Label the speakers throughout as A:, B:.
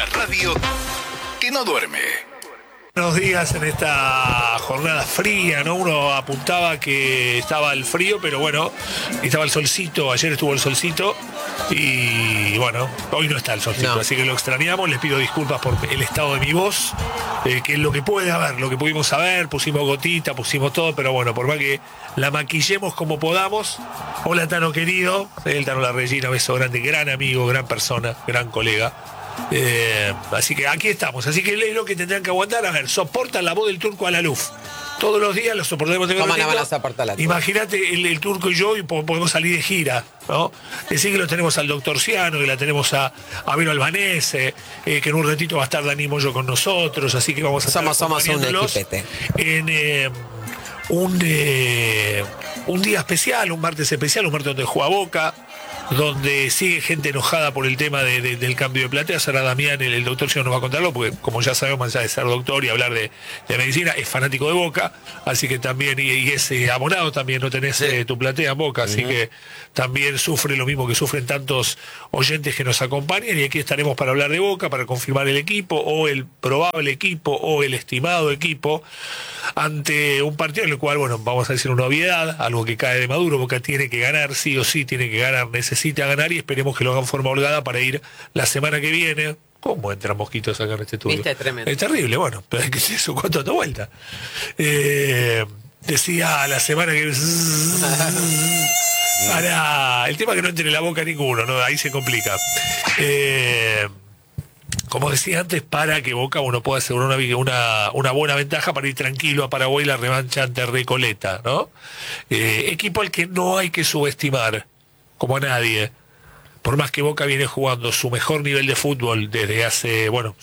A: La radio que no duerme.
B: Buenos días en esta jornada fría, ¿no? Uno apuntaba que estaba el frío, pero bueno, estaba el solcito, ayer estuvo el solcito y bueno, hoy no está el solcito, así que lo extrañamos, les pido disculpas por el estado de mi voz, que es lo que puede haber, lo que pudimos saber, pusimos gotita, pusimos todo, pero bueno, por más que la maquillemos como podamos. Hola Tano querido, el Tano La Regina, beso grande, gran amigo, gran persona, gran colega. Así que aquí estamos, así que es lo que tendrán que aguantar. A ver, soportan la voz del Turco Alaluf. Todos los días lo soportemos.
C: ¿Cómo la van a soportar?
B: Imagínate el Turco y yo, y podemos salir de gira, ¿no? Decir que lo tenemos al doctor Ciano, que la tenemos a Vero Albanese, que en un ratito va a estar Dani Moyo con nosotros, así que vamos a estar
C: somos un equipete.
B: En un día especial, un martes especial, un martes donde juega Boca, donde sigue gente enojada por el tema del cambio de platea. Ahora Damián, el doctor, si no nos va a contarlo, porque como ya sabemos, más allá de ser doctor y hablar de medicina, es fanático de Boca, así que también, y es abonado también, no tenés tu platea en Boca, así que también sufre lo mismo que sufren tantos oyentes que nos acompañan, y aquí estaremos para hablar de Boca, para confirmar el equipo, o el probable equipo, o el estimado equipo, ante un partido en el cual, bueno, vamos a decir una obviedad, algo que cae de maduro. Boca tiene que ganar, sí o sí tiene que ganar, necesita ganar, y esperemos que lo hagan en forma holgada para ir la semana que viene. ¿Cómo entran mosquitos acá en este estudio?
C: ¿Viste? Tremendo.
B: Es terrible, bueno, pero es que es eso, ¿cuánto da vuelta? Decía la semana que... Para el tema que no entre en la boca ninguno, ¿no? Ahí se complica. Como decía antes, para que Boca uno pueda asegurar una buena ventaja para ir tranquilo a Paraguay, la revancha ante Recoleta, ¿no? Equipo al que no hay que subestimar, como a nadie. Por más que Boca viene jugando su mejor nivel de fútbol desde hace, bueno,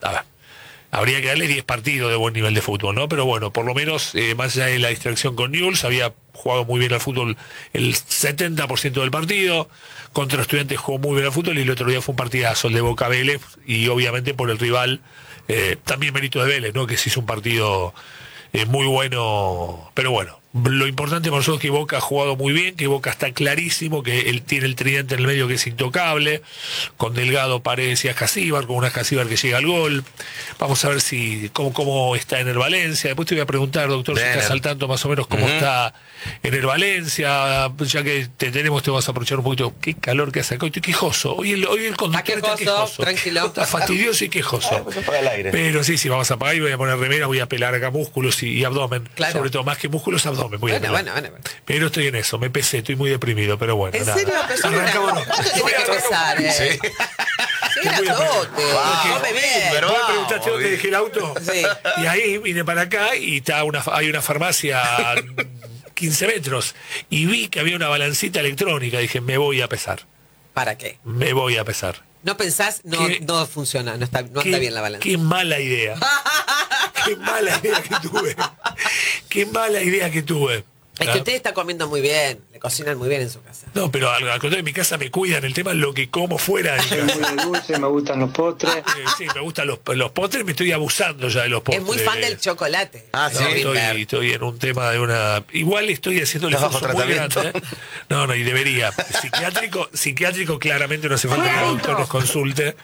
B: habría que darle 10 partidos de buen nivel de fútbol, ¿no? Pero bueno, por lo menos, más allá de la distracción con Newell's, había jugado muy bien al fútbol el 70% del partido. Contra Estudiantes jugó muy bien al fútbol, y el otro día fue un partidazo el de Boca Vélez, y obviamente por el rival, también mérito de Vélez, ¿no? Que se hizo un partido muy bueno, pero bueno. Lo importante para nosotros es que Boca ha jugado muy bien, que Boca está clarísimo, que él tiene el tridente en el medio que es intocable, con Delgado, Paredes y Ascasíbar, con un Ascasíbar que llega al gol. Vamos a ver cómo está en el Valencia. Después te voy a preguntar, doctor, si estás al tanto más o menos cómo está en el Valencia. Ya que te tenemos, te vas a aprovechar un poquito. Qué calor que hace acá, estoy quejoso. Hoy el conductor está quejoso.
C: Tranquilo.
B: Está fastidioso y quejoso. Pero sí, vamos a apagar y voy a poner remera, voy a pelar acá músculos y abdomen.
C: Claro.
B: Sobre todo, más que músculos, abdomen. Bueno. Pero estoy en eso, me pesé, estoy muy deprimido, pero bueno.
C: ¿En
B: nada.
C: serio? Arrancamos. Tenés que pesar,
B: Sí.
C: Sí, grandote. Come bien.
B: Pero vos me preguntaste dónde dejé el auto.
C: Sí.
B: Y ahí vine para acá y hay una farmacia a 15 metros. Y vi que había una balancita electrónica. Dije, me voy a pesar.
C: ¿Para qué?
B: Me voy a pesar.
C: No pensás, no funciona, no anda bien la balanza.
B: Qué mala idea. Qué mala idea que tuve. Qué mala idea que tuve.
C: Es que usted está comiendo muy bien, le cocinan muy bien en su casa.
B: No, pero al contrario, en mi casa me cuidan. El tema es lo que como fuera.
D: Soy muy de dulce, me gustan los postres.
B: Sí, me gustan los postres, me estoy abusando ya de los postres.
C: Es muy fan del chocolate.
B: Sí. Estoy en un tema de una... Igual estoy haciendo el esfuerzo muy grande. No, y debería. Psiquiátrico claramente no hace falta que el doctor nos consulte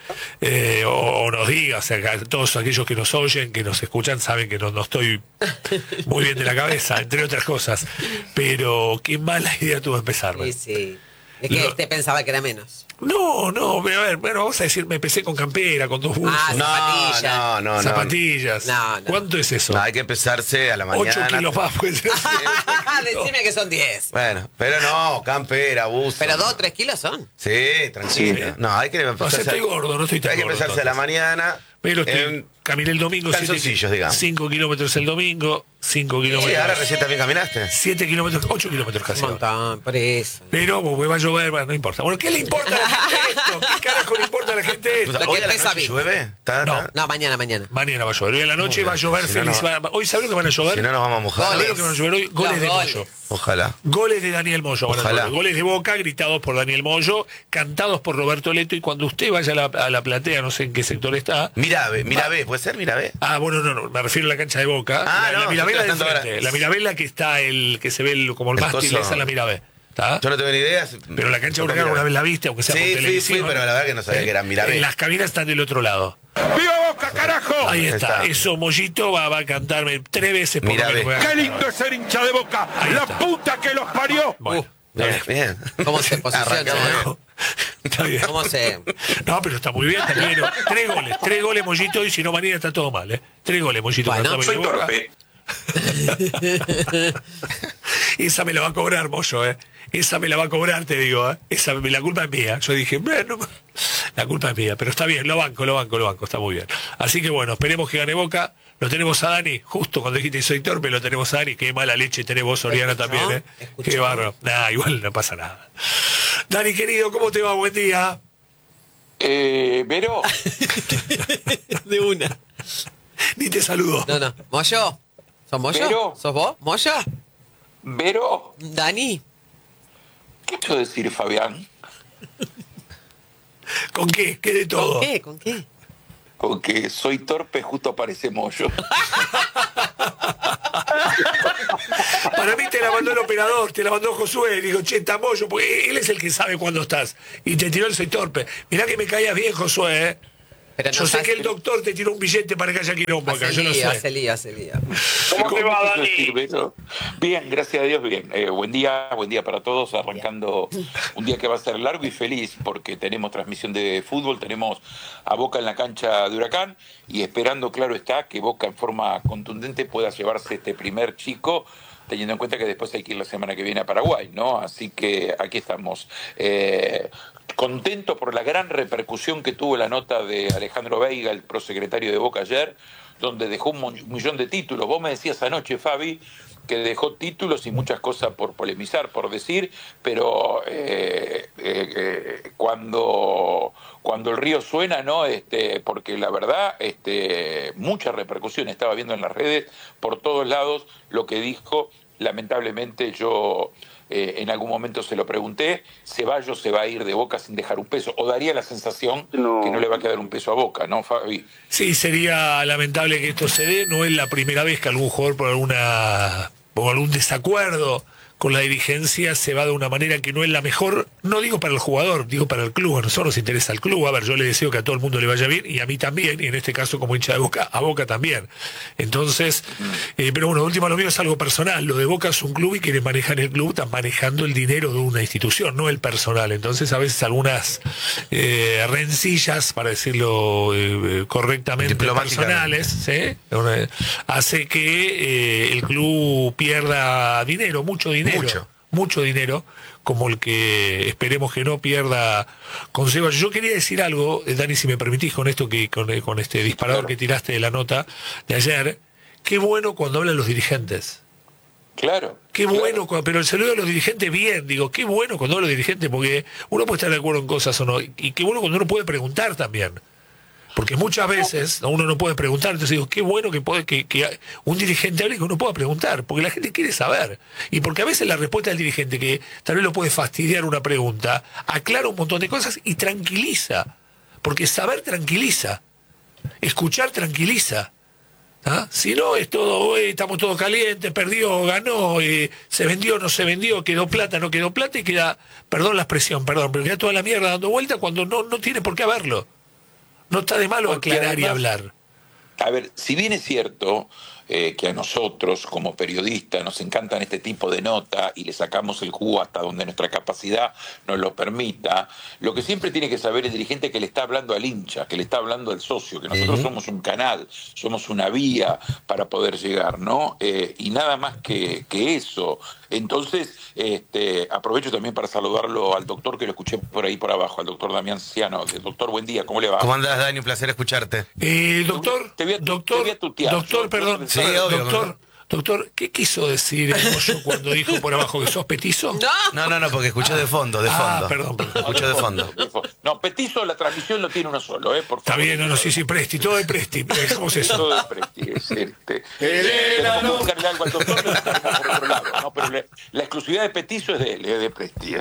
B: o nos diga. O sea, todos aquellos que nos oyen, que nos escuchan, saben que no estoy muy bien de la cabeza, entre otras cosas. Pero qué mala idea tuve empezar.
C: Sí. Es que usted pensaba que era menos.
B: No, a ver, bueno, vamos a decir, me empecé con campera, con 2 buzos.
C: Zapatillas.
E: No.
B: Zapatillas.
C: No.
B: ¿Cuánto es eso?
E: No, hay que empezarse a la mañana.
B: 8 kilos más, pues.
C: Decime que son 10.
E: Bueno, pero no, campera, buzo.
C: Pero 2 o 3 kilos son.
E: Sí, tranquilo.
D: Sí.
E: No, hay que empezarse.
B: Estoy gordo, no estoy tan
E: Hay que
B: gordo,
E: empezarse a la mañana.
B: Pero caminé el domingo.
E: Calzoncillos, digamos.
B: 5 kilómetros el domingo, 5 kilómetros.
E: Sí, ahora recién también caminaste.
B: 7 kilómetros, 8 kilómetros casi.
C: Un montón, por eso.
B: Pero va a llover, bueno, no importa. Bueno, ¿qué le importa a la gente esto? ¿Qué carajo le importa a la gente esto?
C: Lo
E: Hoy
C: que
E: a la
C: pesa
E: noche
C: bien.
E: llueve.
C: No, mañana.
B: Mañana va a llover. Hoy a la noche
E: Muy
B: va a llover
E: bien. Si no,
B: feliz. Hoy ¿sabés lo que van a llover?
E: Si no nos vamos a mojar.
B: ¿Sabés lo que van a llover hoy? Goles de
C: goles.
B: Moyo.
E: Ojalá.
B: Goles de Daniel Moyo.
E: Ojalá.
B: Goles de Boca, gritados por Daniel Moyo, cantados por Roberto Leto. Y cuando usted vaya a la platea, no sé en qué sector está.
E: Mirabé, ¿puede ser Mirabé?
B: Ah, bueno, no, me refiero a la cancha de Boca.
E: Ah,
B: la
E: no,
B: Mirabela de
E: estoy tratando
B: frente.
E: ahora.
B: La Mirabela que está que se ve como el
E: El
B: mástil,
E: coso.
B: esa es la Mirabé. ¿Está?
E: Yo no tengo ni idea.
B: Pero la cancha de Huracán alguna vez la viste, aunque sea por
E: Sí,
B: televisión.
E: fui, pero la verdad que no sabía que era Mirabé.
B: Las cabinas están del otro lado.
F: ¡Viva Boca, carajo!
B: Ahí está.
E: Está.
B: Eso, Mollito va a cantarme 3 veces por
E: Mira,
B: lo menos.
E: ve.
F: ¡Qué lindo es ser hincha de Boca!
B: Ahí
F: ¡La
B: está.
F: puta que los parió!
B: Bueno,
E: Bien.
C: ¿Cómo se posiciona?
E: Arrancamos.
B: está bien.
C: ¿Cómo se...?
B: No, pero está muy bien también. 3 goles, Mollito, y si no, mañana está todo mal, ¿eh? 3 goles, Mollito.
C: Bueno,
B: cantame
F: Soy
B: de Boca.
F: torpe.
B: Esa me la va a cobrar, Mollo, ¿eh? Esa me la va a cobrar, te digo, ¿eh? La culpa es mía. Yo dije, bueno, la culpa es mía, pero está bien, lo banco, está muy bien. Así que bueno, esperemos que gane Boca. Lo tenemos a Dani, justo cuando dijiste soy torpe, lo tenemos a Dani. Qué mala leche tenés vos, Soriana,
C: ¿Escuchó?
B: también, ¿eh?
C: ¿Escuchó?
B: Qué bárbaro. Nah, igual no pasa nada. Dani, querido, ¿cómo te va? Buen día.
G: Vero,
C: De una.
B: Ni te saludo.
C: No. ¿Moyo? ¿Sos Moyo?
G: Pero-
C: ¿Sos vos? ¿Moyo?
G: Vero,
C: ¿Dani?
G: ¿qué quiero decir, Fabián?
B: ¿Con qué? ¿Qué de todo?
C: ¿Con qué? ¿Con qué?
G: Con que soy torpe, justo aparece Moyo.
B: Para mí te la mandó el operador, te la mandó Josué. Digo, che, está Moyo, porque él es el que sabe cuándo estás. Y te tiró el soy torpe. Mirá que me caías bien, Josué, ¿eh?
C: Pero
B: Yo sé que el doctor te tiró un billete para que haya quilombo acá, yo lo sé.
C: Hace lío.
G: ¿Cómo te va, Dani? Bien, gracias a Dios, bien. Buen día para todos, arrancando un día que va a ser largo y feliz, porque tenemos transmisión de fútbol, tenemos a Boca en la cancha de Huracán, y esperando, claro está, que Boca en forma contundente pueda llevarse este primer chico, teniendo en cuenta que después hay que ir la semana que viene a Paraguay, ¿no? Así que aquí estamos. Contento por la gran repercusión que tuvo la nota de Alejandro Veiga, el prosecretario de Boca ayer, donde dejó un millón de títulos. Vos me decías anoche, Fabi, que dejó títulos y muchas cosas por polemizar, por decir, pero cuando el río suena, ¿no? Porque la verdad, mucha repercusión estaba viendo en las redes, por todos lados, lo que dijo. Lamentablemente yo en algún momento se lo pregunté, Ceballos se va a ir de Boca sin dejar un peso, o daría la sensación que no le va a quedar un peso a Boca, ¿no, Fabi?
B: Sí, sería lamentable que esto se dé. No es la primera vez que algún jugador por algún desacuerdo con la dirigencia se va de una manera que no es la mejor, no digo para el jugador, digo para el club. A nosotros nos interesa el club. A ver, yo le deseo que a todo el mundo le vaya bien, y a mí también, y en este caso como hincha de Boca, a Boca también. Entonces, pero bueno, último, lo mío es algo personal. Lo de Boca es un club y quienes manejan el club están manejando el dinero de una institución, no el personal. Entonces a veces algunas rencillas, para decirlo correctamente, personales, ¿sí? Hace que el club pierda dinero, mucho dinero, como el que esperemos que no pierda con Ceballos. Yo quería decir algo, Dani, si me permitís, con esto con este disparador que tiraste de la nota de ayer. Qué bueno cuando hablan los dirigentes.
G: Claro.
B: Qué bueno, pero el saludo de los dirigentes, bien, digo, qué bueno cuando hablan los dirigentes, porque uno puede estar de acuerdo en cosas o no, y qué bueno cuando uno puede preguntar también. Porque muchas veces uno no puede preguntar, entonces digo, qué bueno que un dirigente hable y que uno pueda preguntar, porque la gente quiere saber. Y porque a veces la respuesta del dirigente, que tal vez lo puede fastidiar una pregunta, aclara un montón de cosas y tranquiliza. Porque saber tranquiliza, escuchar tranquiliza. ¿Ah? Si no, es todo, estamos todos calientes, perdió, ganó, se vendió, no se vendió, quedó plata, no quedó plata, y queda, perdón la expresión, pero queda toda la mierda dando vuelta cuando no tiene por qué haberlo. No está de malo aclarar y hablar.
G: A ver, si bien es cierto que a nosotros como periodistas nos encantan este tipo de nota y le sacamos el jugo hasta donde nuestra capacidad nos lo permita, lo que siempre tiene que saber el dirigente es que le está hablando al hincha, que le está hablando al socio, que nosotros somos un canal, somos una vía para poder llegar, ¿no? Y nada más que eso. Entonces, aprovecho también para saludarlo al doctor, que lo escuché por ahí por abajo, al doctor Damián Ciano. Doctor, buen día, ¿cómo le va?
E: ¿Cómo andás, Dani? Un placer escucharte.
B: Doctor,
G: Te voy a tutear.
B: doctor, perdón.
E: Sí, obvio.
B: Doctor, ¿qué quiso decir el Moyo cuando dijo por abajo que sos petizo?
E: No, porque escuché de fondo,
B: Perdón.
E: Escucho de fondo.
G: No, petizo, la transmisión lo tiene uno solo, por favor.
B: Está bien, sí, Presti, todo de Presti. ¿Cómo es eso?
G: Todo de Presti, Tenemos que buscarle algo al doctor, lo buscaremos por otro lado, ¿no? Pero la exclusividad de petizo es de él, es de Presti.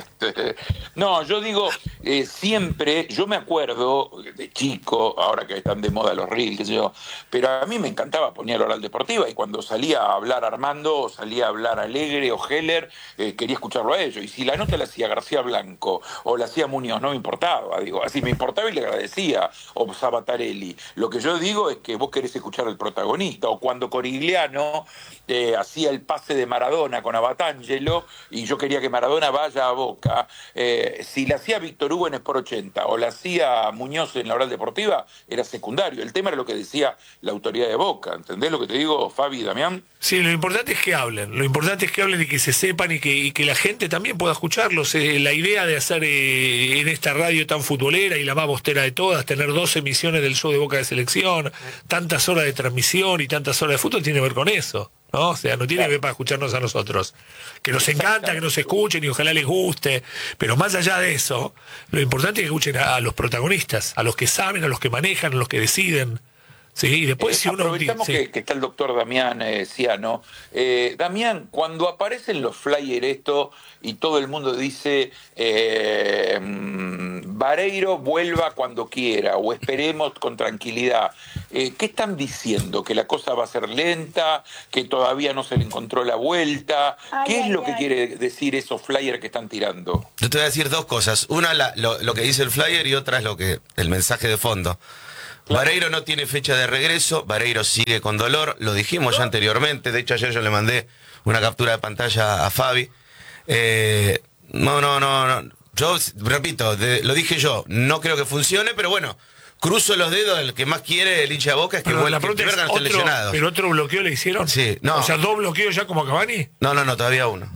G: No, yo digo, siempre, yo me acuerdo de chico, ahora que están de moda los reels, qué sé yo, pero a mí me encantaba poner Oral Deportiva, y cuando salía hablar Armando, o salía a hablar Alegre o Heller, quería escucharlo a ellos. Y si la nota la hacía García Blanco o la hacía Muñoz, no me importaba, digo, así me importaba y le agradecía, o Sabatarelli. Lo que yo digo es que vos querés escuchar al protagonista, o cuando Corigliano hacía el pase de Maradona con Abatangelo, y yo quería que Maradona vaya a Boca, si la hacía Víctor Hugo en Sport 80 o la hacía Muñoz en la Oral Deportiva, era secundario. El tema era lo que decía la autoridad de Boca. ¿Entendés lo que te digo, Fabi y Damián?
B: Sí, lo importante es que hablen. Lo importante es que hablen y que se sepan y que la gente también pueda escucharlos. La idea de hacer en esta radio tan futbolera y la más bostera de todas, tener 2 emisiones del show de Boca de Selección, tantas horas de transmisión y tantas horas de fútbol, tiene que ver con eso, ¿no? O sea, no tiene que ver para escucharnos a nosotros. Que nos encanta que nos escuchen y ojalá les guste. Pero más allá de eso, lo importante es que escuchen a los protagonistas, a los que saben, a los que manejan, a los que deciden. Sí, y después si uno...
G: Aprovechamos que está el doctor Damián Ciano. Damián, cuando aparecen los flyers esto y todo el mundo dice Vareiro vuelva cuando quiera o esperemos con tranquilidad, ¿qué están diciendo? ¿Que la cosa va a ser lenta? ¿Que todavía no se le encontró la vuelta? ¿Qué es lo que quiere decir esos flyers que están tirando?
E: Yo te voy a decir 2 cosas. Una, lo que dice el flyer, y otra es el mensaje de fondo. Vareiro no tiene fecha de regreso, Vareiro sigue con dolor, lo dijimos ya anteriormente, de hecho ayer yo le mandé una captura de pantalla a Fabi. No, yo repito, lo dije yo, no creo que funcione, pero bueno, cruzo los dedos, el que más quiere el hincha de Boca es que vuelva, que primero no esté lesionado.
B: ¿Pero otro bloqueo le hicieron?
E: Sí, no.
B: O sea, 2 bloqueos ya como a Cavani.
E: No, todavía uno.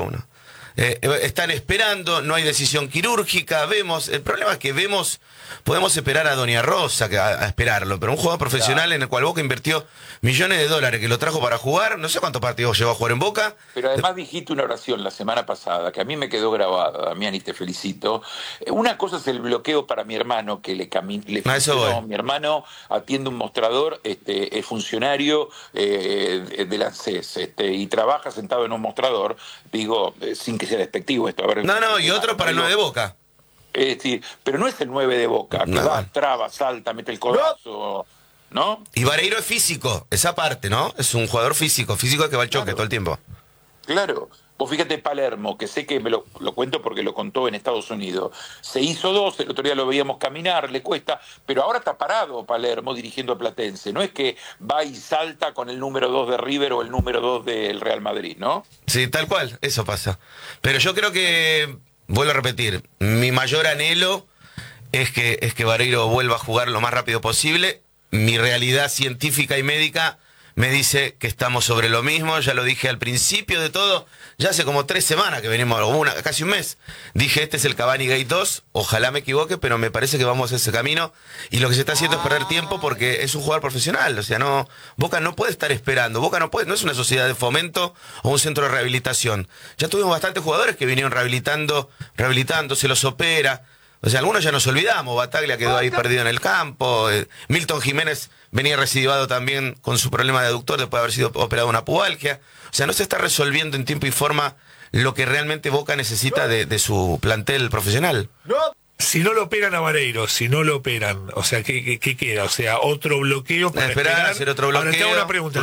E: Están esperando, no hay decisión quirúrgica, el problema es que podemos esperar a Doña Rosa a esperarlo, pero un jugador profesional en el cual Boca invirtió millones de dólares, que lo trajo para jugar, no sé cuántos partidos llegó a jugar en Boca.
G: Pero además dijiste una oración la semana pasada, que a mí me quedó grabada, Damián, y te felicito. Una cosa es el bloqueo para mi hermano, que le funcionó. Mi hermano atiende un mostrador, es funcionario del ANSES, y trabaja sentado en un mostrador, digo, sin que sea despectivo esto. A ver,
E: y otro para el 9 de Boca.
G: Sí, pero no es el 9 de Boca, que va, traba, salta, mete el codazo, ¿no?
E: Y Vareiro es físico, esa parte, ¿no? Es un jugador físico que va al choque todo el tiempo.
G: Claro. Vos fíjate Palermo, que sé que lo cuento porque lo contó en Estados Unidos. Se hizo 2, el otro día lo veíamos caminar, le cuesta, pero ahora está parado Palermo dirigiendo a Platense. No es que va y salta con el número 2 de River o el número 2 del Real Madrid, ¿no?
E: Sí, tal cual, eso pasa. Pero yo creo que... Vuelvo a repetir, mi mayor anhelo es que Vareiro vuelva a jugar lo más rápido posible. Mi realidad científica y médica me dice que estamos sobre lo mismo. Ya lo dije al principio de todo, ya hace como 3 semanas que venimos, casi un mes. Dije, este es el Cavani Gate 2, ojalá me equivoque, pero me parece que vamos a ese camino. Y lo que se está haciendo es perder tiempo porque es un jugador profesional. O sea, Boca no puede estar esperando. Boca no es una sociedad de fomento o un centro de rehabilitación. Ya tuvimos bastantes jugadores que vinieron rehabilitando, se los opera. O sea, algunos ya nos olvidamos. Bataglia quedó ahí perdido en el campo. Milton Jiménez venía recidivado también con su problema de aductor después de haber sido operado de una pubalgia. O sea, no se está resolviendo en tiempo y forma lo que realmente Boca necesita de su plantel profesional.
B: Si no lo operan a Vareiro, o sea, ¿qué queda? O sea, otro bloqueo para
E: esperar, hacer otro bloqueo.
B: Ahora te hago una pregunta.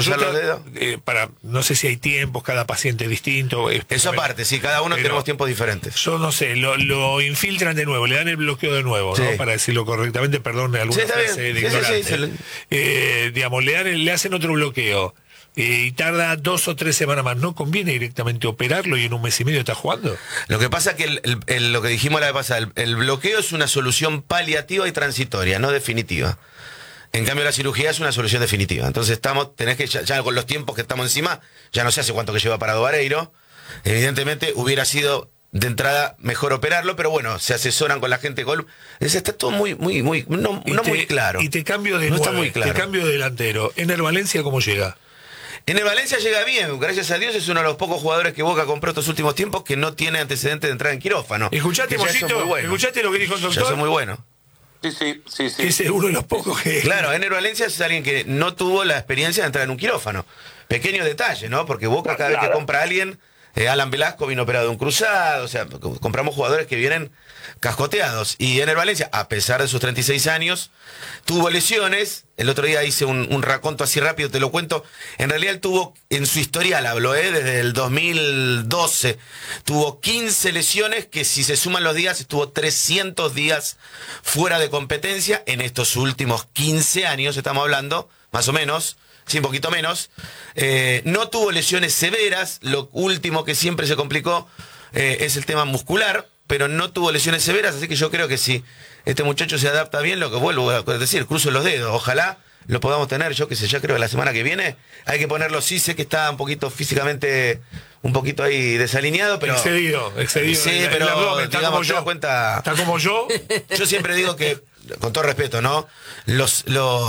B: No sé si hay tiempos, cada paciente es distinto.
E: Eso aparte, sí, cada uno tenemos tiempos diferentes.
B: Yo no sé, lo infiltran de nuevo, le dan el bloqueo de nuevo,
E: sí,
B: ¿no? Para decirlo correctamente, perdón, alguna frase de ignorante. Digamos, le hacen otro bloqueo. Y tarda 2 o 3 semanas más. ¿No conviene directamente operarlo y en un mes y medio está jugando?
E: Lo que pasa es que lo que dijimos la vez pasada, el bloqueo es una solución paliativa y transitoria, no definitiva. En cambio la cirugía es una solución definitiva. Entonces tenés que, ya con los tiempos que estamos encima, ya no sé hace cuánto que lleva parado Vareiro. Evidentemente hubiera sido de entrada mejor operarlo, pero bueno, se asesoran con la gente Gol. Está todo muy claro.
B: Y te cambio de
E: no
B: 9,
E: está muy claro.
B: Te cambio de delantero. ¿Ener Valencia cómo llega?
E: En el Valencia llega bien, gracias a Dios es uno de los pocos jugadores que Boca compró estos últimos tiempos que no tiene antecedentes de entrar en quirófano.
B: ¿Escuchaste, Mollito? ¿Escuchaste lo que dijo el doctor?
E: Eso es muy bueno.
G: Sí.
B: Ese es uno de los pocos que...
E: Claro, Ener Valencia es alguien que no tuvo la experiencia de entrar en un quirófano. Pequeño detalle, ¿no? Porque Boca cada vez que compra a alguien Alan Velasco vino operado de un cruzado, o sea, compramos jugadores que vienen cascoteados. Y en el Valencia, a pesar de sus 36 años, tuvo lesiones. El otro día hice un raconto así rápido, te lo cuento. En realidad él tuvo, en su historial hablo, desde el 2012, tuvo 15 lesiones que si se suman los días, estuvo 300 días fuera de competencia. En estos últimos 15 años, estamos hablando, más o menos, sí, un poquito menos. No tuvo lesiones severas, lo último que siempre se complicó es el tema muscular, pero no tuvo lesiones severas, así que yo creo que si este muchacho se adapta bien, lo que vuelvo a decir, cruzo los dedos, ojalá lo podamos tener, yo que sé, ya creo que la semana que viene hay que ponerlo, sí sé que está un poquito físicamente, un poquito ahí desalineado, pero...
B: Excedido.
E: Sí, pero digamos, te das cuenta...
B: Está como yo.
E: Yo siempre digo que, con todo respeto, ¿no? Los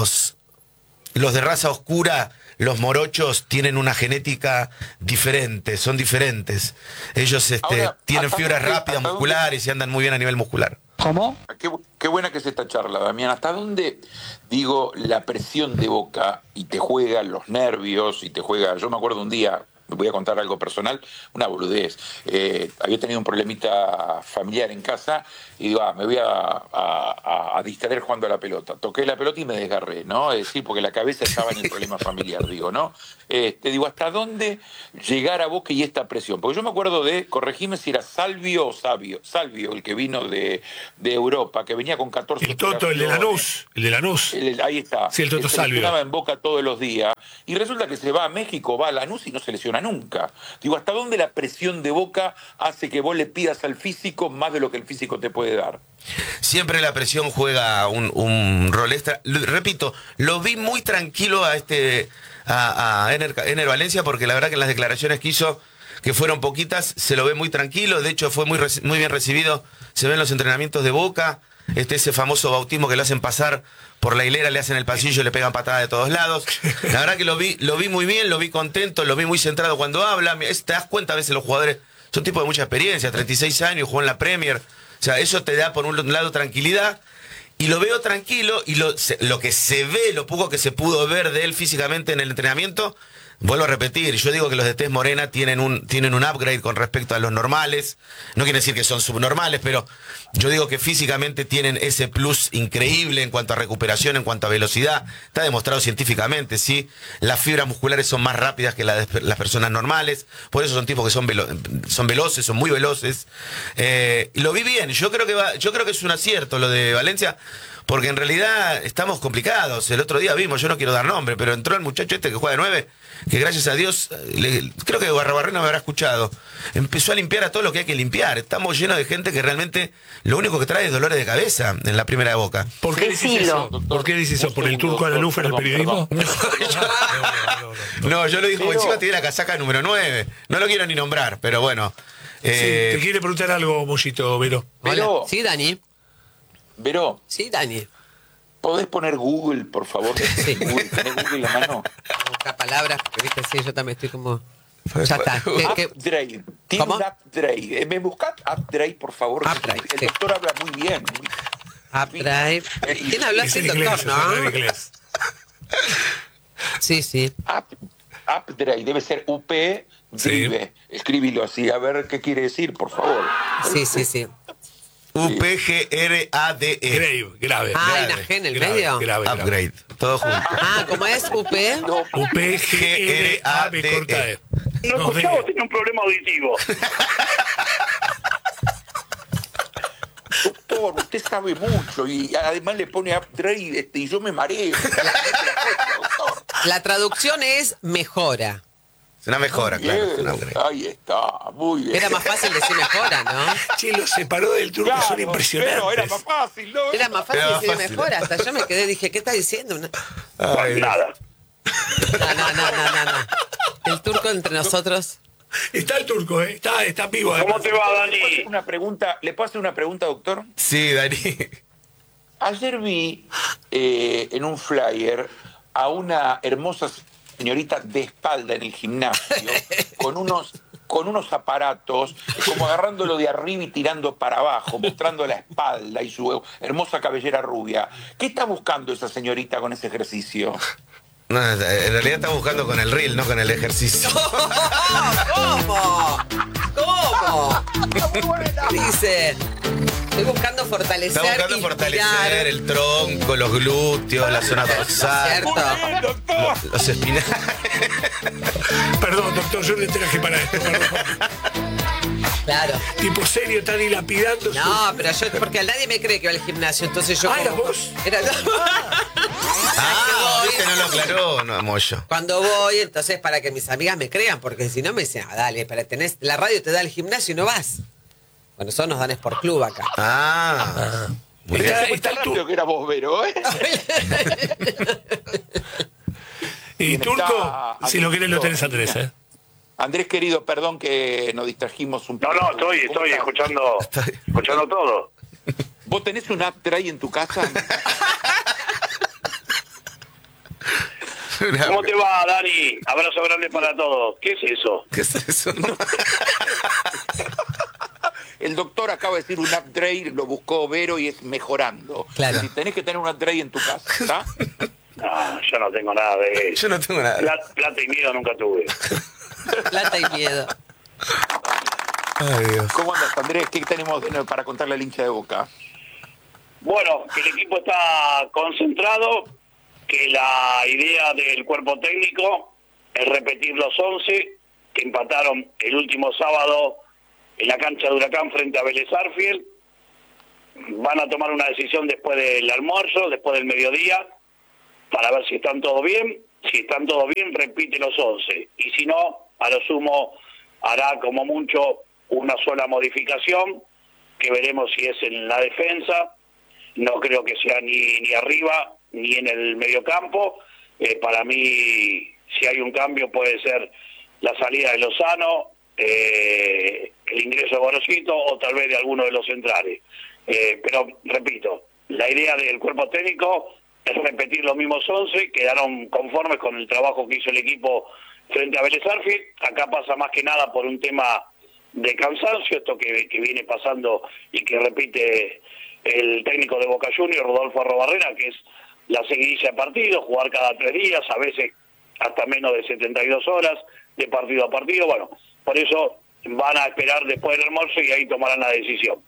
E: de raza oscura, los morochos, tienen una genética diferente, son diferentes. Ellos
G: Ahora,
E: tienen fibras
G: dónde-
E: rápidas,
G: hasta
E: musculares y andan muy bien a nivel muscular.
D: ¿Cómo?
G: Qué buena que es esta charla, Damián. ¿Hasta dónde, digo, la presión de Boca y te juega los nervios y te juega... Yo me acuerdo un día, voy a contar algo personal, una boludez. Había tenido un problemita familiar en casa y digo, me voy a distraer jugando a la pelota. Toqué la pelota y me desgarré, ¿no? Es decir, porque la cabeza estaba en el problema familiar, digo, ¿no? Te digo, ¿hasta dónde llegar a Boca y esta presión? Porque yo me acuerdo corregime si era Salvio o Salvio, el que vino de Europa, que venía con 14
B: El Toto, el de Lanús.
G: Ahí está.
B: Sí, el Toto
G: Se
B: Salvio.
G: lesionaba en Boca todos los días. Y resulta que se va a México, va a Lanús y no se lesiona nunca. Digo, ¿hasta dónde la presión de Boca hace que vos le pidas al físico más de lo que el físico te puede dar?
E: Siempre la presión juega un rol extra. Repito, lo vi muy tranquilo a Ener Valencia, porque la verdad que en las declaraciones que hizo, que fueron poquitas, se lo ve muy tranquilo. De hecho, fue muy bien recibido. Se ve en los entrenamientos de Boca. Ese famoso bautismo que lo hacen pasar por la hilera, le hacen el pasillo, le pegan patadas de todos lados. La verdad que lo vi muy bien, lo vi contento, lo vi muy centrado cuando habla. Te das cuenta, a veces los jugadores son tipos de mucha experiencia, 36 años, jugó en la Premier. O sea, eso te da por un lado tranquilidad. Y lo veo tranquilo, y lo que se ve, lo poco que se pudo ver de él físicamente en el entrenamiento, vuelvo a repetir, yo digo que los de tez morena tienen un upgrade con respecto a los normales. No quiere decir que son subnormales, pero yo digo que físicamente tienen ese plus increíble en cuanto a recuperación, en cuanto a velocidad. Está demostrado científicamente, ¿sí? Las fibras musculares son más rápidas que las personas normales, por eso son tipos que son veloces, son muy veloces. Lo vi bien, yo creo que es un acierto lo de Valencia, porque en realidad estamos complicados. El otro día vimos, yo no quiero dar nombre, pero entró el muchacho este que juega de 9, que gracias a Dios, creo que Barrabarrena me habrá escuchado, empezó a limpiar a todo lo que hay que limpiar. Estamos llenos de gente que realmente lo único que trae es dolores de cabeza en la primera de Boca.
B: ¿Por qué dices eso? ¿Por qué dices eso? ¿Por el turco a la luz en el periodismo?
E: No, yo lo digo, encima tiene la casaca número 9. No lo quiero ni nombrar, pero bueno.
B: Sí, te quiere preguntar algo, Mollito, Vero.
G: Vero.
C: Sí, Dani.
G: Vero,
C: Sí, Dani.
G: ¿podés poner Google, por favor?
C: Sí.
G: ¿Tenés Google en la mano?
C: Busca palabras, porque viste, sí, yo también estoy como... Ya está.
G: Upgrade. Tiene
C: ¿Cómo?
G: un upgrade. ¿Me buscás Upgrade, por favor?
C: Upgrade,
G: El
C: sí.
G: doctor habla muy bien.
C: Updrive. ¿Quién habla
B: Es
C: así,
B: en
C: doctor,
B: inglés, eso suena en
C: no?
B: inglés.
C: Sí, sí.
G: Upgrade. Debe ser UP. Drive. Escríbilo así. A ver qué quiere decir, por favor.
C: Sí, sí, sí.
E: UPGRADE.
B: Grave.
C: Ah, hay
E: grave,
C: una G en el
B: grave,
C: medio.
B: grave.
E: Upgrade. Todo junto.
C: Ah, ¿cómo es? UP.
B: UPGRAB corta E.
F: No, Gustavo tiene un problema auditivo.
G: Doctor, usted sabe mucho y además le pone Upgrade y yo me mareo. Doctor.
C: La traducción es mejora.
E: Es una mejora, claro. Es un
G: Bien,
E: upgrade.
G: ahí está, muy bien.
C: Era más fácil decir mejora, ¿no?
B: Che, los separó del turco,
G: Claro,
B: son impresionantes.
G: pero era más fácil, ¿no?
C: Era más fácil
E: Era más
C: decir
E: fácil.
C: mejora. Hasta yo me quedé, dije, ¿qué está diciendo? No,
F: Nada.
C: no. El turco entre nosotros.
B: Está el turco, ¿eh? Está vivo.
F: ¿Cómo
B: además.
F: te va,
G: ¿Le puedo hacer
F: Dani?
G: una pregunta? ¿Le puedo hacer una pregunta, doctor?
E: Sí, Dani.
G: Ayer vi en un flyer a una hermosa señorita de espalda en el gimnasio con unos aparatos, como agarrándolo de arriba y tirando para abajo, mostrando la espalda y su hermosa cabellera rubia. ¿Qué está buscando esa señorita con ese ejercicio?
E: No, en realidad está buscando con el reel, no con el ejercicio.
C: ¿Cómo? Dice, estoy buscando fortalecer.
E: Está buscando fortalecer el tronco, los glúteos, la zona dorsal, los espinales.
B: Perdón, doctor, yo le traje para esto, perdón.
C: Claro.
B: Tipo serio, está dilapidando.
C: No, pero yo, porque nadie me cree que va al gimnasio, entonces yo.
B: ¿Era vos?
C: Era yo.
E: Viste, no lo aclaró, no, Moyo.
C: Cuando voy, entonces para que mis amigas me crean, porque si no me dicen, dale, la radio te da el gimnasio y no vas. Bueno, nosotros nos dan Sport Club acá.
E: Muy bien.
B: Está el
G: Creo que era vos, Vero, ¿eh?
B: Y
G: Bien,
B: Turco,
G: está
B: si lo querés lo tenés, Andrés, ¿eh?
G: Andrés, querido, perdón que nos distrajimos un poco.
F: No, estoy escuchando todo.
G: ¿Vos tenés un Uptray en tu casa?
F: ¿Cómo te va, Dani? Abrazo grande para todos. ¿Qué es eso?
E: ¿Qué es eso?
G: El doctor acaba de decir un Uptray, lo buscó Vero y es mejorando.
C: Claro.
G: Si tenés que tener un Uptray en tu casa, ¿está?
F: No, yo no tengo nada de eso.
E: Yo no tengo nada.
F: Plata y miedo nunca tuve.
C: Plata y miedo.
E: Ay, Dios.
G: ¿Cómo andas, Andrés? ¿Qué tenemos para contarle al hincha de Boca?
F: Bueno, que el equipo está concentrado, que la idea del cuerpo técnico es repetir los 11 que empataron el último sábado en la cancha de Huracán frente a Vélez Arfield. Van a tomar una decisión después del almuerzo, después del mediodía, para ver si están todos bien. Si están todos bien, repite los 11. Y si no, a lo sumo hará como mucho una sola modificación, que veremos si es en la defensa. No creo que sea ni arriba ni en el mediocampo. Para mí, si hay un cambio, puede ser la salida de Lozano, el ingreso de Gorosito o tal vez de alguno de los centrales. Pero, repito, la idea del cuerpo técnico es repetir los mismos 11, quedaron conformes con el trabajo que hizo el equipo frente a Vélez Arfield. Acá pasa más que nada por un tema de cansancio, esto que viene pasando y que repite el técnico de Boca Juniors, Rodolfo Arrobarrena, que es la seguidilla de partidos, jugar cada 3 días, a veces hasta menos de 72 horas de partido a partido. Bueno, por eso van a esperar después del almuerzo y ahí tomarán la decisión.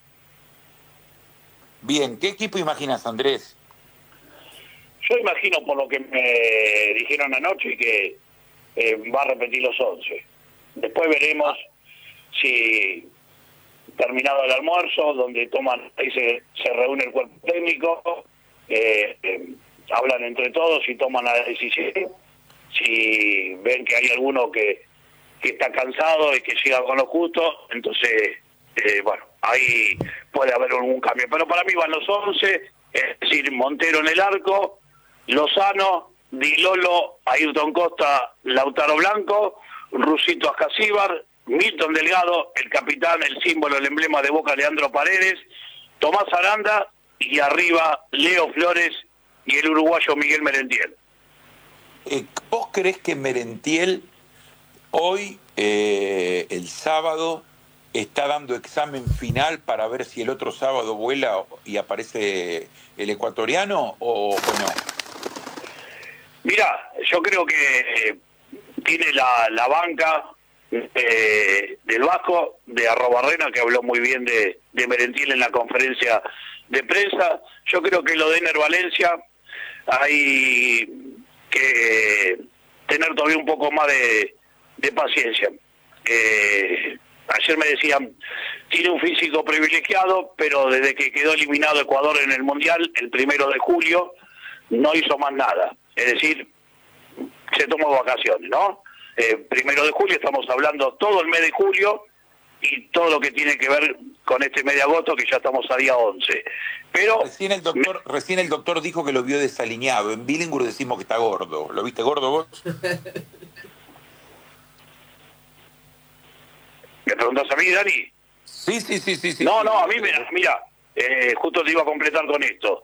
G: Bien, ¿qué equipo imaginas, Andrés?
F: Yo imagino, por lo que me dijeron anoche, que va a repetir los 11. Después veremos si, terminado el almuerzo, donde ahí se reúne el cuerpo técnico, hablan entre todos y toman la decisión. Si ven que hay alguno que está cansado y que llega con lo justo, entonces, bueno, ahí puede haber algún cambio. Pero para mí van los 11, es decir, Montero en el arco, Lozano, Di Lolo, Ayrton Costa, Lautaro Blanco, Rusito Ascasíbar, Milton Delgado, el capitán, el símbolo, el emblema de Boca, Leandro Paredes, Tomás Aranda y arriba Leo Flores y el uruguayo Miguel Merentiel.
G: ¿Vos creés que Merentiel hoy, el sábado, está dando examen final para ver si el otro sábado vuela y aparece el ecuatoriano o no?
F: Mira, yo creo que tiene la banca del Vasco, de Arrobarrena, que habló muy bien de Merentiel en la conferencia de prensa. Yo creo que lo de Ener Valencia hay que tener todavía un poco más de paciencia. Ayer me decían, tiene un físico privilegiado, pero desde que quedó eliminado Ecuador en el Mundial, el 1 de julio, no hizo más nada. Es decir, se tomó vacaciones, ¿no? 1 de julio, estamos hablando todo el mes de julio y todo lo que tiene que ver con este mes de agosto, que ya estamos a día 11. Pero
G: Recién el doctor dijo que lo vio desalineado. En Billingur decimos que está gordo. ¿Lo viste gordo vos?
F: ¿Me preguntás a mí, Dani?
G: Sí.
F: No, a mí, mira, justo te iba a completar con esto.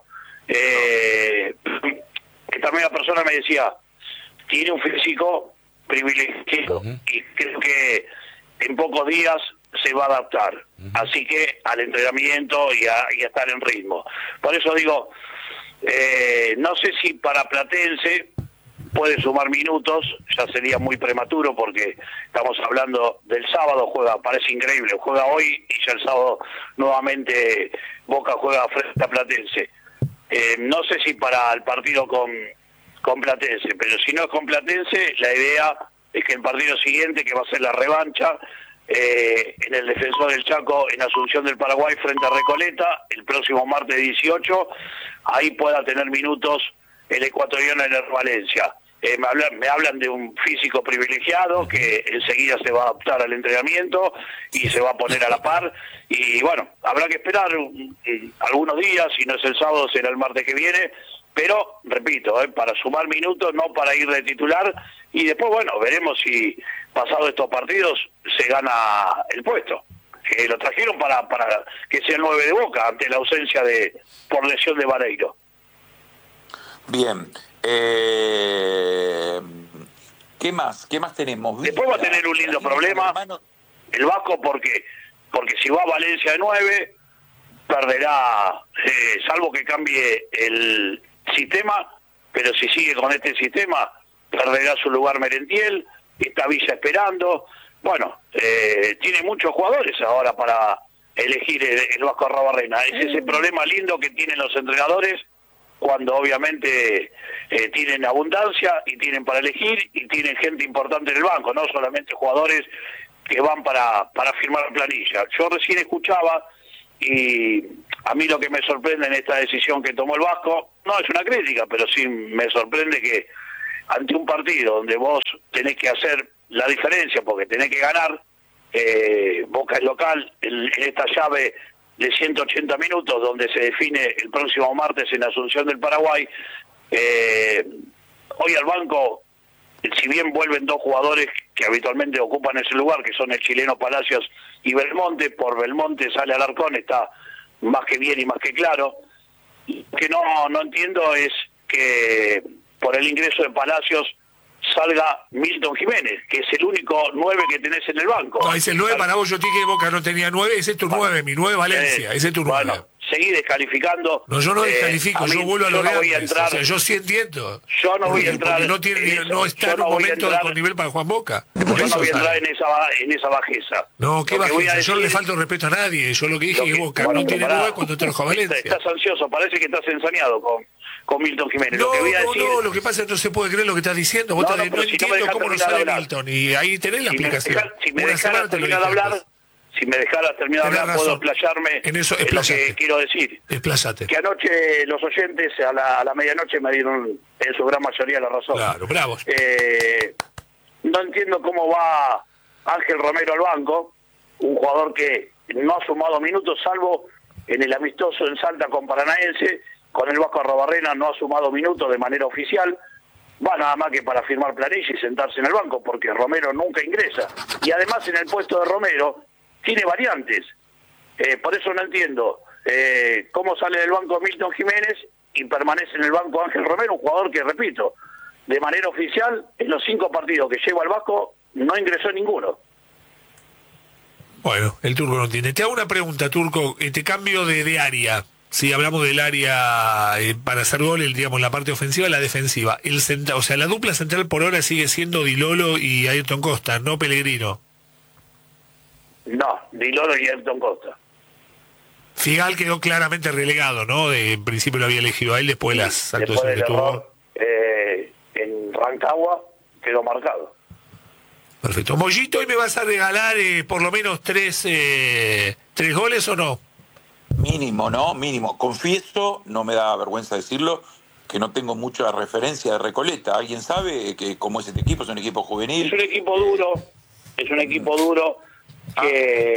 F: Esta misma persona me decía, tiene un físico privilegiado y creo que en pocos días se va a adaptar. Así que al entrenamiento y a estar en ritmo. Por eso digo, no sé si para Platense puede sumar minutos, ya sería muy prematuro porque estamos hablando del sábado, parece increíble, juega hoy y ya el sábado nuevamente Boca juega frente a Platense. No sé si para el partido con Platense, pero si no es con Platense, la idea es que el partido siguiente, que va a ser la revancha, en el Defensor del Chaco, en Asunción del Paraguay frente a Recoleta, el próximo martes 18, ahí pueda tener minutos el ecuatoriano en el Valencia. Me hablan de un físico privilegiado que enseguida se va a adaptar al entrenamiento y se va a poner a la par, y bueno, habrá que esperar algunos días, si no es el sábado será el martes que viene, pero repito, para sumar minutos, no para ir de titular, y después bueno, veremos si pasado estos partidos se gana el puesto. Lo trajeron para que sea el 9 de Boca ante la ausencia por lesión de Vareiro.
G: Bien. ¿Qué más tenemos?
F: Después va a tener un lindo problema el Vasco porque si va a Valencia de 9 perderá, salvo que cambie el sistema, pero si sigue con este sistema perderá su lugar Merentiel, está Villa esperando. Bueno, tiene muchos jugadores ahora para elegir el Vasco Arrobarrena. Es ese problema lindo que tienen los entrenadores cuando obviamente tienen abundancia y tienen para elegir y tienen gente importante en el banco, no solamente jugadores que van para firmar planilla. Yo recién escuchaba, y a mí lo que me sorprende en esta decisión que tomó el Vasco, no es una crítica, pero sí me sorprende que ante un partido donde vos tenés que hacer la diferencia porque tenés que ganar, Boca es local, en esta llave de 180 minutos donde se define el próximo martes en Asunción del Paraguay, hoy al banco, si bien vuelven dos jugadores que habitualmente ocupan ese lugar, que son el chileno Palacios y Belmonte, por Belmonte sale Alarcón, está más que bien y más que claro. Lo que no entiendo es que por el ingreso de Palacios salga Milton Jiménez, que es el único 9 que tenés en el banco.
B: No, es el 9 para vos. Yo te dije que Boca no tenía 9, ese es tu 9, mi 9 Valencia, ese es tu 9.
F: Bueno, seguí descalificando.
B: No, yo no descalifico, yo vuelvo a lo de antes.
F: Entrar,
B: o sea, yo sí entiendo.
F: Yo no voy a entrar.
B: No está en un momento con nivel para Juan Boca.
F: Yo no voy a entrar en esa bajeza.
B: No, qué bajeza. Yo no le falto respeto a nadie. Yo lo que dije es que Boca no tiene 9 cuando trajo a Valencia.
F: Estás ansioso, parece que estás ensañado con Milton Jiménez.
B: No,
F: lo que voy a decir,
B: lo que pasa es que no se puede creer lo que estás diciendo. Vos no entiendo cómo no sale Milton. Y ahí tenés la explicación.
F: Si me dejaras terminar de hablar, puedo explayarme en lo que quiero decir.
B: Explayate.
F: Que anoche los oyentes a la medianoche me dieron en su gran mayoría la razón.
B: Claro, bravos.
F: No entiendo cómo va Ángel Romero al banco, un jugador que no ha sumado minutos, salvo en el amistoso en Salta con Paranaense. Con el Vasco Arrobarrena no ha sumado minutos de manera oficial, va nada más que para firmar planilla y sentarse en el banco, porque Romero nunca ingresa. Y además en el puesto de Romero tiene variantes. Por eso no entiendo cómo sale del banco Milton Jiménez y permanece en el banco Ángel Romero, un jugador que, repito, de manera oficial, en los 5 partidos que lleva al Vasco, no ingresó ninguno.
B: Bueno, el Turco no tiene. Te hago una pregunta, Turco, te cambio de área. Si hablamos del área para hacer goles, digamos, la parte ofensiva, la defensiva. O sea, la dupla central por ahora sigue siendo Di Lolo y Ayrton Costa, no Pellegrino.
F: No, Di Lolo y Ayrton Costa.
B: Figal quedó claramente relegado, ¿no? En principio lo había elegido a él después de las actuaciones que tuvo.
F: En Rancagua quedó marcado.
B: Perfecto. Mollito, ¿hoy me vas a regalar por lo menos 3 goles o no?
G: Mínimo, ¿no? Mínimo. Confieso, no me da vergüenza decirlo, que no tengo mucha referencia de Recoleta. ¿Alguien sabe cómo es este equipo? ¿Es un equipo juvenil?
F: Es un equipo duro que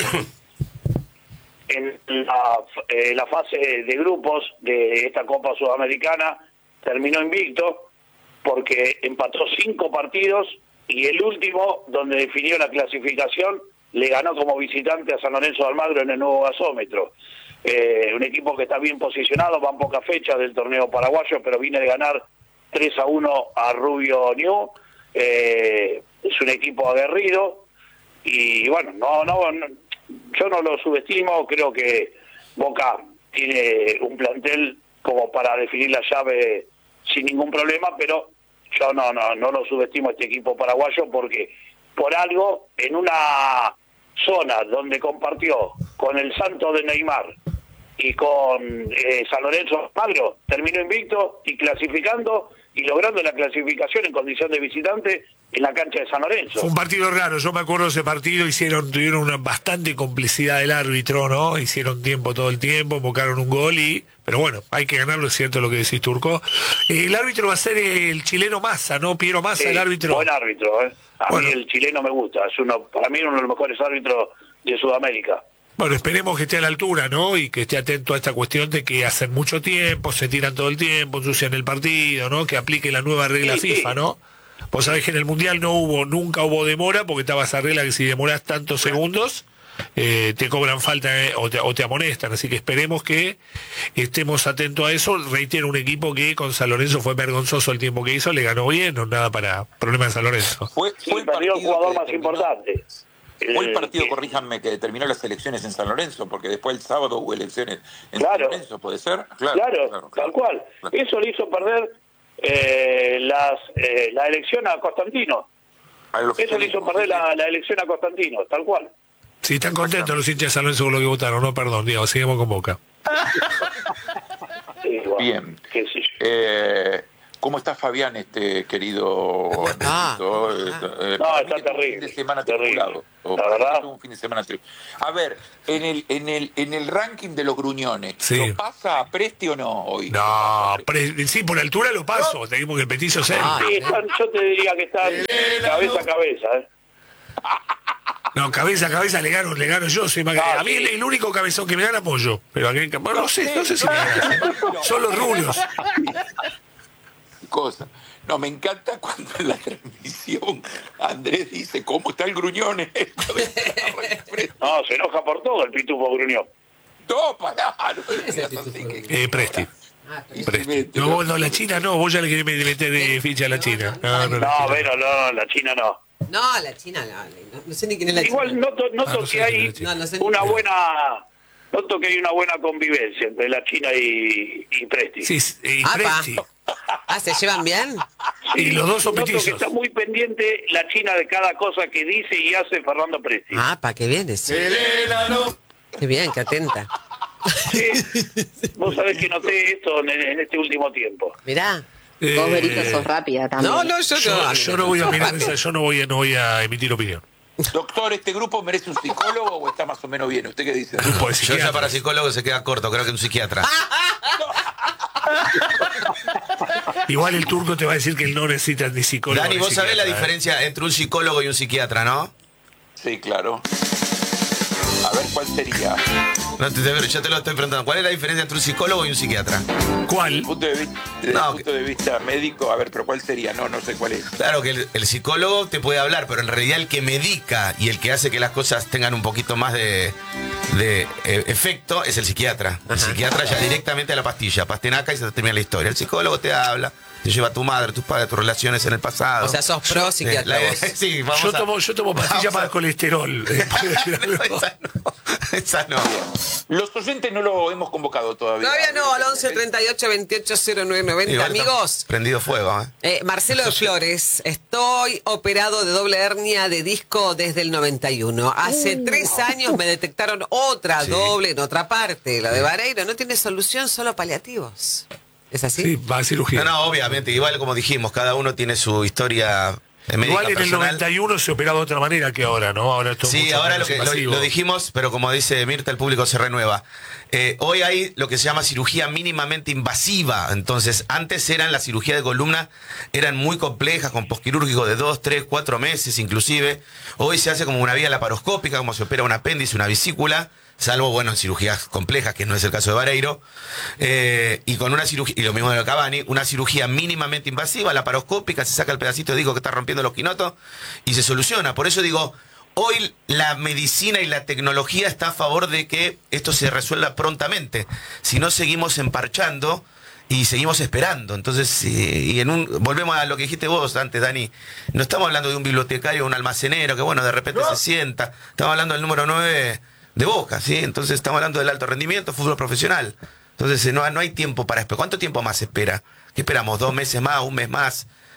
F: en la fase de grupos de esta Copa Sudamericana terminó invicto porque empató 5 partidos y el último, donde definió la clasificación, le ganó como visitante a San Lorenzo de Almagro en el nuevo gasómetro. Un equipo que está bien posicionado, van pocas fechas del torneo paraguayo, pero viene de ganar 3-1 a Rubio New. Es un equipo aguerrido y bueno, yo no lo subestimo, creo que Boca tiene un plantel como para definir la llave sin ningún problema, pero Yo no lo subestimo a este equipo paraguayo porque por algo en una zona donde compartió con el Santos de Neymar y con San Lorenzo Magro, terminó invicto y clasificando y logrando la clasificación en condición de visitante en la cancha de San Lorenzo.
B: Fue un partido raro, yo me acuerdo de ese partido, tuvieron una bastante complicidad del árbitro, ¿no? Hicieron tiempo todo el tiempo, invocaron un gol pero bueno, hay que ganarlo, es cierto lo que decís, Turco. El árbitro va a ser el chileno Massa, ¿no? Piero Massa,
F: Sí,
B: el árbitro.
F: buen árbitro, ¿eh?
B: Bueno.
F: Mí el chileno me gusta, para mí uno de los mejores árbitros de Sudamérica.
B: Bueno, esperemos que esté a la altura, ¿no? Y que esté atento a esta cuestión de que hacen mucho tiempo, se tiran todo el tiempo, ensucian el partido, ¿no? Que aplique la nueva regla
F: Sí,
B: FIFA,
F: sí.
B: ¿no? Vos sabés que en el Mundial nunca hubo demora, porque estaba esa regla que si demorás tantos segundos, te cobran falta o te amonestan. Así que esperemos que estemos atentos a eso. Reitero, un equipo que con San Lorenzo fue vergonzoso el tiempo que hizo, le ganó bien, no nada para problemas de San Lorenzo.
G: Fue
F: Sí,
G: el
F: perdió el
G: partido
F: jugador
G: que
F: más
G: determinó-
F: importante.
G: Fue el partido, corríjanme, que determinó las elecciones en San Lorenzo, porque después el sábado hubo elecciones en
F: Claro.
G: San Lorenzo, ¿puede ser?
F: Claro, tal cual.
G: Claro.
F: Eso le hizo perder la elección a Constantino. Eso le hizo perder la elección a Constantino, tal cual.
B: Sí, están contentos los hinchas de San Lorenzo con lo que votaron, no, perdón, Diego, seguimos con Boca.
F: Sí, bueno,
G: Bien.
F: qué sé yo.
G: ¿Cómo está Fabián, querido Ernesto?
F: No,
G: Para
F: está
G: mí que tuvo un
F: terrible,
G: fin de semana
F: terrible.
G: tribulado.
F: La
G: Para mí
F: verdad.
G: que tuvo un fin de semana tribulado. A ver, en el ranking de los gruñones,
B: Sí.
G: ¿lo pasa a Presti o no hoy?
B: No, sí, por altura lo paso, te digo que el petizo es él.
F: Sí, yo te diría que están cabeza a cabeza.
B: No, cabeza a cabeza le gano yo, soy más
F: Ah,
B: a mí
F: sí.
B: el único cabezón que me gana Pollo, pero aquel bueno, no sé si me gana. Son los rulos.
G: Cosa. No, me encanta cuando en la transmisión Andrés dice, ¿cómo está el gruñón?
F: No, se enoja por todo el pitufo gruñón.
G: No, pará, no seas así que-
B: Presti.
G: Y
B: Presti.
G: se mete,
B: No, vos no, la China no, vos ya le querés meter ficha a la China. No,
F: No, pero no, la China no.
C: No, la China no sé ni quién es la
F: Igual
C: China.
F: noto
B: no sé
F: que
B: quién
F: hay
B: es la
C: China. No sé ni
F: una
C: quién.
F: noto que hay una buena convivencia entre la China y Presti.
B: Sí, y
C: Apa.
B: Presti.
C: ¿Se llevan bien?
B: Y los dos son
F: Noto que
B: petizos.
F: está muy pendiente la China de cada cosa que dice y hace Fernando Presti.
C: ¿Qué bien eso? Qué bien, qué atenta.
F: Sí. Vos sabés que noté esto en este último tiempo.
C: Mirá.
H: Vos, Berito, sos rápida también.
B: Yo no voy a mirar esa, yo no voy a emitir opinión.
G: Doctor, ¿este grupo merece un psicólogo o está más o menos bien? ¿Usted qué dice?
B: Grupo de
E: Yo ya
B: psiquiatras.
E: para psicólogo se queda corto, creo que un psiquiatra.
B: Igual el turco te va a decir que él no necesita ni psicólogo.
E: Dani,
B: ni
E: vos sabés la
B: psiquiatra,
E: diferencia entre un psicólogo y un psiquiatra, ¿no?
G: Sí, claro. A ver, ¿cuál sería?
E: No, yo te lo estoy preguntando. ¿Cuál es la diferencia entre un psicólogo y un psiquiatra?
B: ¿Cuál?
G: Desde el punto de vista médico, a ver, pero ¿cuál sería? No sé cuál es.
E: Claro que el psicólogo te puede hablar, pero en realidad el que medica y el que hace que las cosas tengan un poquito más de efecto es el psiquiatra. El psiquiatra ya directamente a la pastilla, pastenaca y se te termina la historia. El psicólogo te habla, te lleva a tu madre, tus padres, tus relaciones en el pasado.
C: O sea, sos pro psiquiatra vos.
E: Sí, vamos
B: Yo tomo pastillas para el colesterol.
E: Esa no.
G: Los oyentes no lo hemos convocado todavía.
C: Todavía no, al 11 38 28 09 90.
E: Igual
C: Amigos,
E: está prendido fuego, ¿eh?
C: Marcelo de Flores, estoy operado de doble hernia de disco desde el 91. Hace 3 años me detectaron otra doble en otra parte. Lo de Vareiro no tiene solución, solo paliativos. ¿Es así?
B: Sí, va a cirugía.
E: No, obviamente, igual como dijimos, cada uno tiene su historia médica
B: Igual en el
E: personal.
B: 91 se operaba de otra manera que ahora, ¿no? Ahora esto es
E: Sí,
B: mucho
E: ahora
B: menos
E: lo
B: invasivo.
E: dijimos, pero como dice Mirta, el público se renueva. Hoy hay lo que se llama cirugía mínimamente invasiva. Entonces, antes las cirugías de columna eran muy complejas, con posquirúrgico de 2, 3, 4 meses inclusive. Hoy se hace como una vía laparoscópica, como se opera un apéndice, una vesícula, salvo, bueno, en cirugías complejas, que no es el caso de Vareiro. Y con una cirugía, y lo mismo de lo Cavani, una cirugía mínimamente invasiva, laparoscópica, se saca el pedacito de disco que está rompiendo los quinotos y se soluciona. Por eso digo, hoy la medicina y la tecnología está a favor de que esto se resuelva prontamente. Si no, seguimos emparchando y seguimos esperando. Entonces, volvemos a lo que dijiste vos antes, Dani. No estamos hablando de un bibliotecario o un almacenero que, bueno, de repente se sienta. Estamos hablando del número 9 de Boca, ¿sí? Entonces estamos hablando del alto rendimiento, fútbol profesional. Entonces no hay tiempo para esperar. ¿Cuánto tiempo más se espera? ¿Qué esperamos? ¿2 meses más? ¿1 mes más?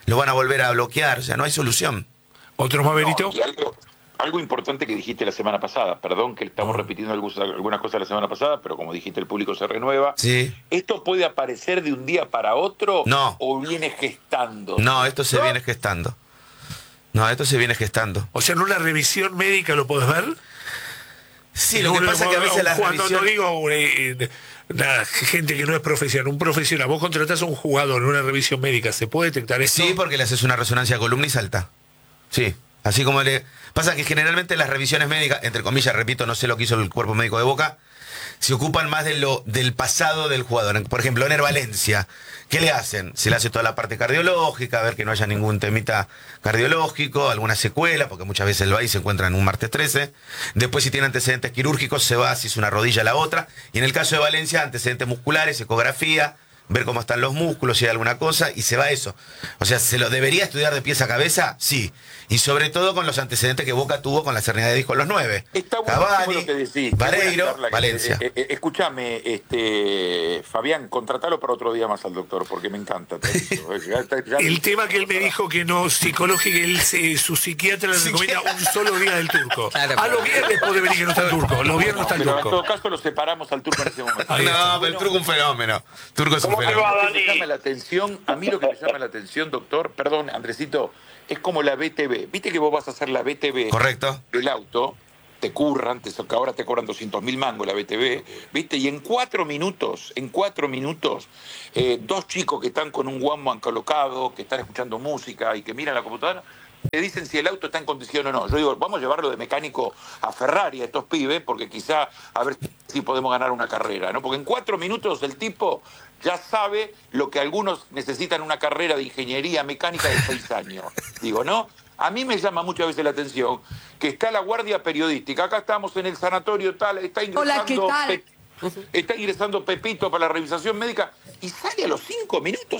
E: lo van a volver a bloquear, o sea, no hay solución.
B: ¿Otro más, Benito?
G: No, y algo importante que dijiste la semana pasada, perdón que estamos repitiendo algunas cosas de la semana pasada, pero como dijiste, el público se renueva.
E: Sí.
G: ¿Esto puede aparecer de un día para otro?
E: No.
G: ¿O viene gestando?
E: No, esto se viene gestando. No, esto se viene gestando.
B: O sea, en una revisión médica lo podés ver.
E: Sí, lo que pasa es que a veces las
B: cuando no
E: revisiones...
B: digo nada, gente que no es profesional, un profesional, vos contratás a un jugador en una revisión médica, ¿se puede detectar esto?
E: Sí, porque le haces una resonancia de columna y salta. Sí, así como le... Pasa que generalmente las revisiones médicas, entre comillas, repito, no sé lo que hizo el cuerpo médico de Boca, se ocupan más del pasado del jugador. Por ejemplo, Ener Valencia, ¿qué le hacen? Se le hace toda la parte cardiológica, a ver que no haya ningún temita cardiológico, alguna secuela, porque muchas veces él va y se encuentra en un martes 13. Después, si tiene antecedentes quirúrgicos, se va, si es una rodilla a la otra. Y en el caso de Valencia, antecedentes musculares, ecografía, ver cómo están los músculos, si hay alguna cosa, y se va eso. O sea, ¿se lo debería estudiar de pies a cabeza? Sí. Y sobre todo con los antecedentes que Boca tuvo con la hernia de disco en los 9.
G: Está
E: Cavani,
G: lo que decís.
E: Vareiro, Valencia.
G: Escúchame, Fabián, contratalo para otro día más al doctor, porque me encanta.
B: El tema que él me dijo que no, psicológico, su psiquiatra le recomienda un solo día del turco.
C: Claro,
B: a los viernes puede venir que no está el turco. Los viernes no está el
G: Pero en todo
B: turco.
G: caso lo separamos al turco en ese momento.
B: Ahí está.
E: No, pero el turco es un fenómeno. Turco es un
F: ¿Cómo te
E: fenómeno.
F: va,
G: A mí lo que me
F: Dani?
G: llama la atención, a mí lo que me llama la atención, doctor, perdón, Andresito, es como la BTV. Viste que vos vas a hacer la BTV
E: Correcto.
G: del auto, te curran, que ahora te cobran 200.000 mangos la BTV, ¿viste? Y en 4 minutos, dos chicos que están con un Walkman colocado, que están escuchando música y que miran la computadora, te dicen si el auto está en condición o no. Yo digo, vamos a llevarlo de mecánico a Ferrari, a estos pibes, porque quizá a ver si podemos ganar una carrera, ¿no? Porque en 4 minutos el tipo ya sabe lo que algunos necesitan una carrera de ingeniería mecánica de 6 años. Digo, ¿no? A mí me llama muchas veces la atención que está la guardia periodística. Acá estamos en el sanatorio tal, está ingresando...
I: Hola, ¿qué tal?
G: Está ingresando Pepito para la revisación médica y sale a los 5 minutos